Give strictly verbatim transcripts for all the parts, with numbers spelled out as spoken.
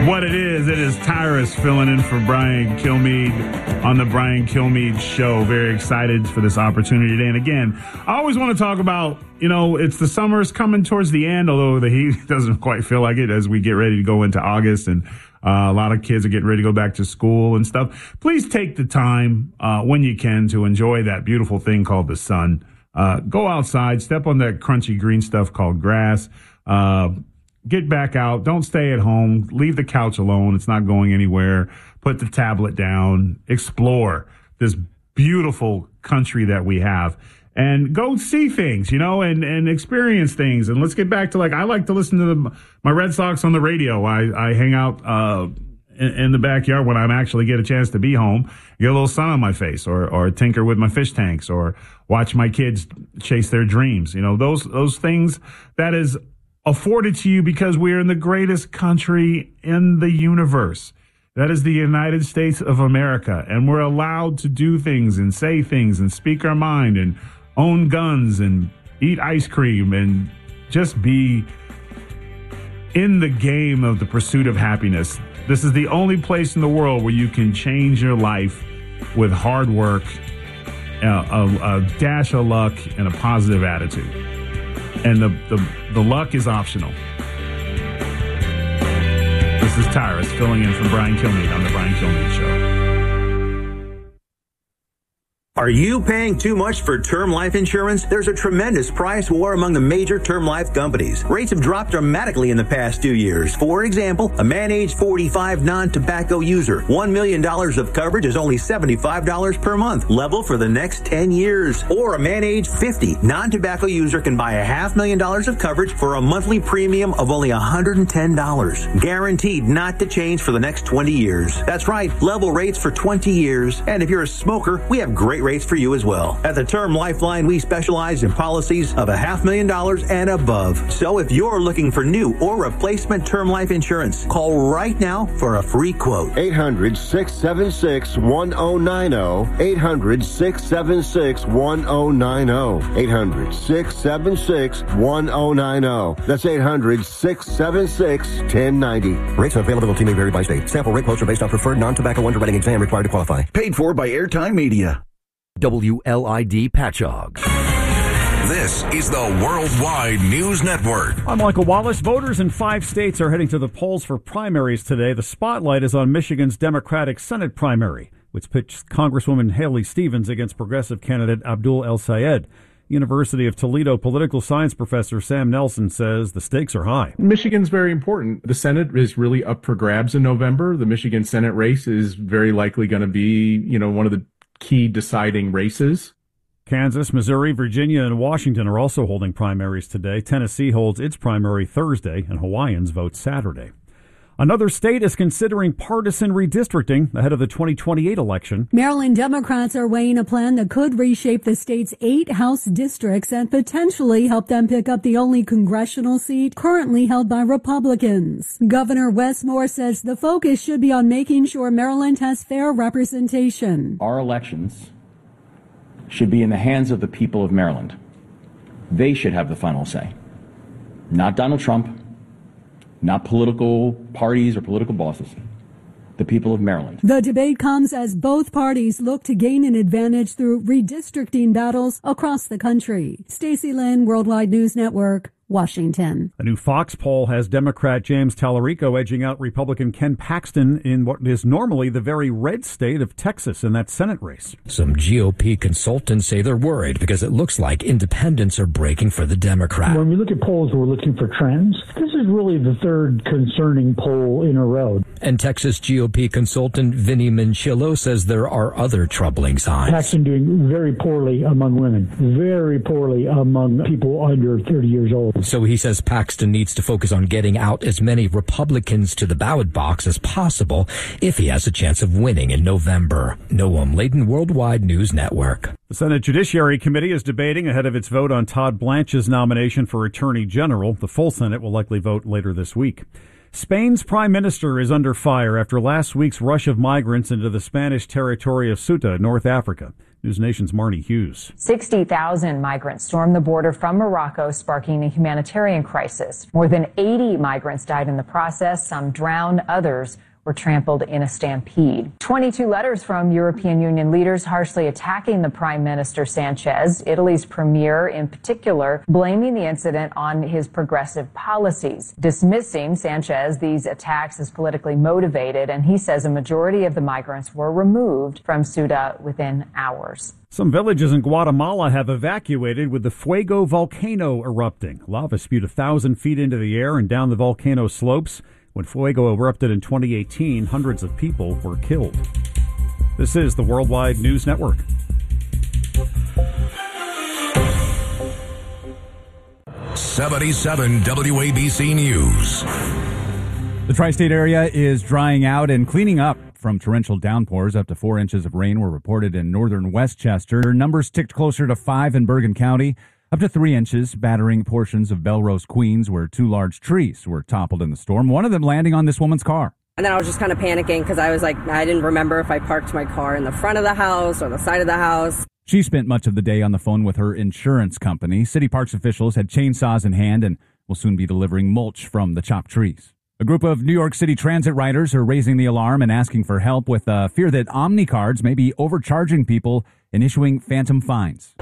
what it is. It is Tyrus filling in for Brian Kilmeade on the Brian Kilmeade Show. Very excited for this opportunity today. And again, I always want to talk about, you know, it's the summer's coming towards the end, although the heat doesn't quite feel like it as we get ready to go into August. And uh, a lot of kids are getting ready to go back to school and stuff. Please take the time uh, when you can to enjoy that beautiful thing called the sun. Uh, go outside, step on that crunchy green stuff called grass. Uh, get back out. Don't stay at home. Leave the couch alone. It's not going anywhere. Put the tablet down. Explore this beautiful country that we have and go see things, you know, and, and experience things. And let's get back to, like, I like to listen to the, my Red Sox on the radio. I, I hang out, uh, in, in the backyard when I actually get a chance to be home, get a little sun on my face, or, or tinker with my fish tanks, or watch my kids chase their dreams. You know, those, those things that is afforded to you because we are in the greatest country in the universe. That is the United States of America. And we're allowed to do things and say things and speak our mind and own guns and eat ice cream and just be in the game of the pursuit of happiness. This is the only place in the world where you can change your life with hard work, a, a, a dash of luck, and a positive attitude. And the, the, the luck is optional. This is Tyrus filling in for Brian Kilmeade on the Brian Kilmeade Show. Are you paying too much for term life insurance? There's a tremendous price war among the major term life companies. Rates have dropped dramatically in the past two years. For example, a man age forty-five non-tobacco user, one million dollars of coverage is only seventy-five dollars per month, level for the next ten years. Or a man age fifty non-tobacco user can buy a half million dollars of coverage for a monthly premium of only one hundred ten dollars. Guaranteed not to change for the next twenty years. That's right, level rates for twenty years. And if you're a smoker, we have great rates for you as well. At the Term Lifeline, we specialize in policies of a half million dollars and above. So if you're looking for new or replacement term life insurance, call right now for a free quote. eight hundred, six seven six, one oh nine oh. eight hundred, six seven six, one oh nine oh. eight hundred, six seven six, one oh nine oh. That's eight hundred, six seven six, one oh nine oh. Rates and availability may vary by state. Sample rate quotes are based on preferred non-tobacco underwriting exam required to qualify. Paid for by Airtime Media. W L I D Patchogue. This is the Worldwide News Network. I'm Michael Wallace. Voters in five states are heading to the polls for primaries today. The spotlight is on Michigan's Democratic Senate primary, which pitched Congresswoman Haley Stevens against progressive candidate Abdul El Sayed. University of Toledo political science professor Sam Nelson says the stakes are high. Michigan's very important. The Senate is really up for grabs in November. The Michigan Senate race is very likely going to be, you know, one of the key deciding races. Kansas, Missouri, Virginia, and Washington are also holding primaries today. Tennessee holds its primary Thursday, and Hawaiians vote Saturday. Another state is considering partisan redistricting ahead of the twenty twenty-eight election. Maryland Democrats are weighing a plan that could reshape the state's eight House districts and potentially help them pick up the only congressional seat currently held by Republicans. Governor Wes Moore says the focus should be on making sure Maryland has fair representation. Our elections should be in the hands of the people of Maryland. They should have the final say, not Donald Trump, not political parties or political bosses, the people of Maryland. The debate comes as both parties look to gain an advantage through redistricting battles across the country. Stacey Lynn, Worldwide News Network, Washington. A new Fox poll has Democrat James Tallarico edging out Republican Ken Paxton in what is normally the very red state of Texas in that Senate race. Some G O P consultants say they're worried because it looks like independents are breaking for the Democrat. When we look at polls, we're looking for trends. This is really the third concerning poll in a row. And Texas G O P consultant Vinny Minchillo says there are other troubling signs. Paxton doing very poorly among women, very poorly among people under thirty years old. So he says Paxton needs to focus on getting out as many Republicans to the ballot box as possible if he has a chance of winning in November. Noam Layden, Worldwide News Network. The Senate Judiciary Committee is debating ahead of its vote on Todd Blanche's nomination for Attorney General. The full Senate will likely vote later this week. Spain's prime minister is under fire after last week's rush of migrants into the Spanish territory of Ceuta, North Africa. News Nation's Marnie Hughes. sixty thousand migrants stormed the border from Morocco, sparking a humanitarian crisis. More than eighty migrants died in the process. Some drowned, others were trampled in a stampede. twenty-two letters from European Union leaders harshly attacking the Prime Minister Sanchez, Italy's premier in particular, blaming the incident on his progressive policies. Dismissing Sanchez, these attacks as politically motivated, and he says a majority of the migrants were removed from Ceuta within hours. Some villages in Guatemala have evacuated with the Fuego volcano erupting. Lava spewed a thousand feet into the air and down the volcano slopes. When Fuego erupted in twenty eighteen, hundreds of people were killed. This is the Worldwide News Network. seventy-seven W A B C News. The tri-state area is drying out and cleaning up from torrential downpours. Up to four inches of rain were reported in northern Westchester. Numbers ticked closer to five in Bergen County. Up to three inches, battering portions of Belrose, Queens, where two large trees were toppled in the storm, one of them landing on this woman's car. And then I was just kind of panicking because I was like, I didn't remember if I parked my car in the front of the house or the side of the house. She spent much of the day on the phone with her insurance company. City Parks officials had chainsaws in hand and will soon be delivering mulch from the chopped trees. A group of New York City transit riders are raising the alarm and asking for help with a fear that OmniCards may be overcharging people and issuing phantom fines.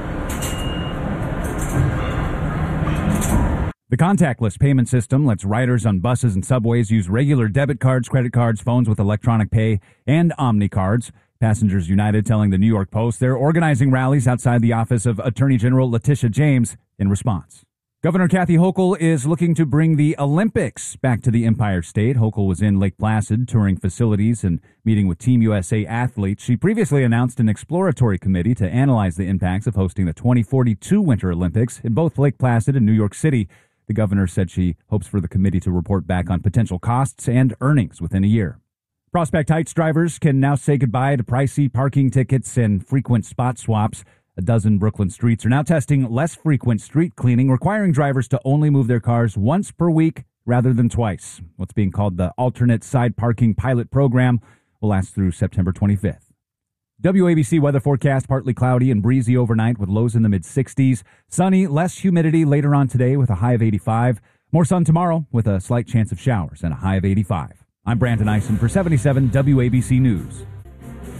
The contactless payment system lets riders on buses and subways use regular debit cards, credit cards, phones with electronic pay, and OmniCards. Passengers United telling the New York Post they're organizing rallies outside the office of Attorney General Letitia James in response. Governor Kathy Hochul is looking to bring the Olympics back to the Empire State. Hochul was in Lake Placid touring facilities and meeting with Team U S A athletes. She previously announced an exploratory committee to analyze the impacts of hosting the twenty forty-two Winter Olympics in both Lake Placid and New York City. The governor said she hopes for the committee to report back on potential costs and earnings within a year. Prospect Heights drivers can now say goodbye to pricey parking tickets and frequent spot swaps. A dozen Brooklyn streets are now testing less frequent street cleaning, requiring drivers to only move their cars once per week rather than twice. What's being called the Alternate Side Parking Pilot Program will last through September twenty-fifth. W A B C weather forecast, partly cloudy and breezy overnight with lows in the mid-sixties. Sunny, less humidity later on today with a high of eighty-five. More sun tomorrow with a slight chance of showers and a high of eighty-five. I'm Brandon Eisen for seventy-seven W A B C News.